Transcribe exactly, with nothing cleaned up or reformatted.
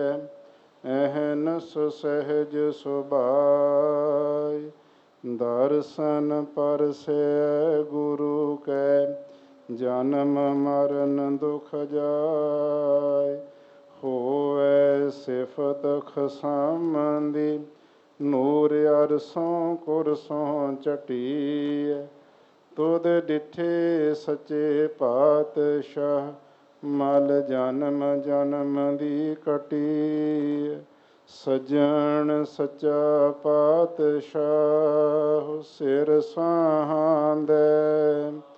ਅਹਨਸ ਸਹਿਜ ਸੁਭਾਇ। ਦਰਸ਼ਨ ਪਰਸੈ ਗੁਰੂ ਕੈ, ਜਨਮ ਮਰਨ ਦੁਖ ਜਾਇ। ਹੋਵੈ ਸਿਫਤ ਖਸਮੰਦੀ, ਨੂਰ ਅਰਸੋਂ ਕੁਰਸੋਂ ਚਟੀਐ। ਤੁਧ ਡਿਠੇ ਸੱਚੇ ਪਾਤਸ਼ਾਹ, ਮਲ ਜਨਮ ਜਨਮ ਦੀ ਕਟੀਐ। ਸੱਜਣ ਸੱਚਾ ਪਾਤਸ਼ਾਹ, ਸਿਰ ਸੁਹਾੰਦੈ।